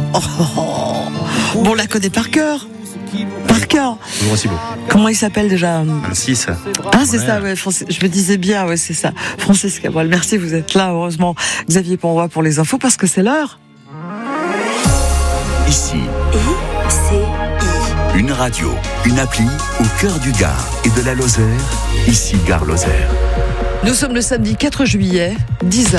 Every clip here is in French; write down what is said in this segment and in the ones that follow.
Bon, on la connaît par cœur. Par cœur. Toujours aussi beau. Comment il s'appelle déjà? 6. Ah, c'est ça, ouais. Je me disais bien, ouais, c'est ça. Francis Cabrel, merci, vous êtes là, heureusement. Xavier Ponroy pour les infos, parce que c'est l'heure. Ici, une radio, une appli au cœur du Gard et de la Lozère. Ici, Gare Lozère. Nous sommes le samedi 4 juillet, 10h.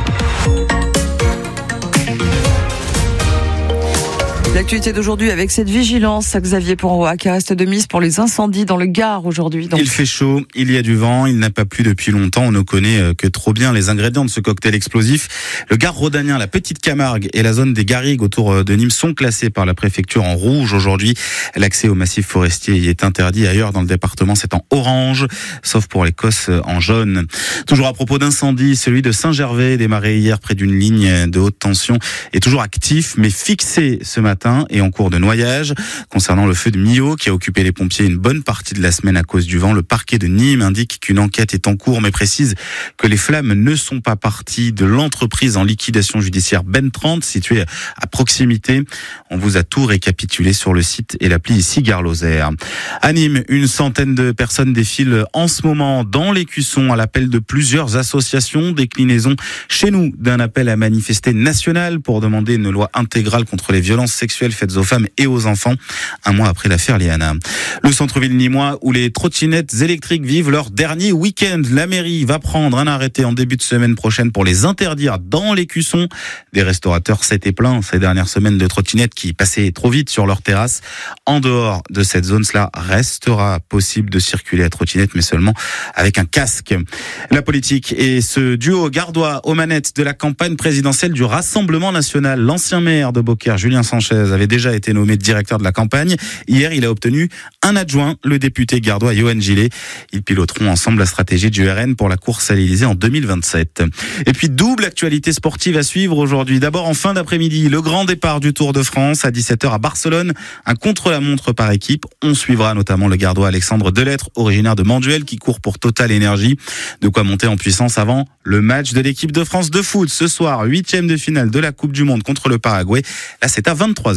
L'actualité d'aujourd'hui avec cette vigilance à Xavier Ponroy qui reste de mise pour les incendies dans le Gard aujourd'hui. Donc... Il fait chaud, il y a du vent, il n'a pas plu depuis longtemps. On ne connaît que trop bien les ingrédients de ce cocktail explosif. Le Gard rhodanien, la Petite Camargue et la zone des Garrigues autour de Nîmes sont classés par la préfecture en rouge aujourd'hui. L'accès au massif forestier y est interdit. Ailleurs dans le département, c'est en orange, sauf pour les Cosses en jaune. Toujours à propos d'incendie, celui de Saint-Gervais, démarré hier près d'une ligne de haute tension, est toujours actif mais fixé ce matin et en cours de noyage. Concernant le feu de Millau qui a occupé les pompiers une bonne partie de la semaine à cause du vent, le parquet de Nîmes indique qu'une enquête est en cours mais précise que les flammes ne sont pas parties de l'entreprise en liquidation judiciaire Ben 30 située à proximité. On vous a tout récapitulé sur le site et l'appli ici Gare Lozère. À Nîmes, une centaine de personnes défilent en ce moment dans l'Écusson à l'appel de plusieurs associations, déclinaison chez nous d'un appel à manifester national pour demander une loi intégrale contre les violences sexuelles faites aux femmes et aux enfants, un mois après l'affaire Liana. Le centre-ville nîmois où les trottinettes électriques vivent leur dernier week-end. La mairie va prendre un arrêté en début de semaine prochaine pour les interdire dans l'Écusson. Des restaurateurs s'étaient plaints ces dernières semaines de trottinettes qui passaient trop vite sur leur terrasse. En dehors de cette zone, cela restera possible de circuler à trottinette, mais seulement avec un casque. La politique et ce duo gardois aux manettes de la campagne présidentielle du Rassemblement national. L'ancien maire de Beaucaire, Julien Sanchez, avait déjà été nommé directeur de la campagne. Hier, il a obtenu un adjoint, le député gardois Johan Gillet. Ils piloteront ensemble la stratégie du RN pour la course à l'Élysée en 2027. Et puis, double actualité sportive à suivre aujourd'hui. D'abord, en fin d'après-midi, le grand départ du Tour de France à 17h à Barcelone. Un contre-la-montre par équipe. On suivra notamment le gardois Alexandre Delettre, originaire de Manduel, qui court pour Total Énergie. De quoi monter en puissance avant le match de l'équipe de France de foot. Ce soir, 8e de finale de la Coupe du Monde contre le Paraguay. Là, c'est à 23h.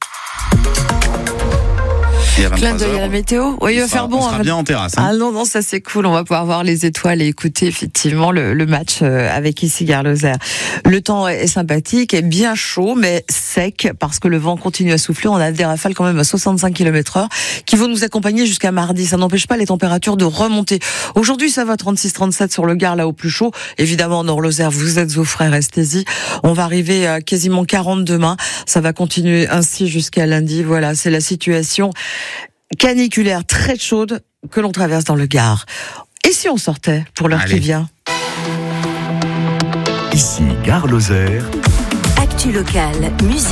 Clin d'œil à la météo. Oui, il va faire bon. On sera bien en terrasse. Ah non, ça c'est cool. On va pouvoir voir les étoiles et écouter effectivement le match avec ici Gare Lozère. Le temps est sympathique, est bien chaud, mais sec parce que le vent continue à souffler. On a des rafales quand même à 65 km/h qui vont nous accompagner jusqu'à mardi. Ça n'empêche pas les températures de remonter. Aujourd'hui, ça va 36-37 sur le Gard, là au plus chaud. Évidemment, Nord-Lozère, vous êtes au frais, restez-y. On va arriver à quasiment 40 demain. Ça va continuer ainsi jusqu'à lundi. Voilà, c'est la situation caniculaire très chaude que l'on traverse dans le Gard. Et si on sortait pour l'heure qui vient? Ici, Gare Lozère. Actu locale, musique.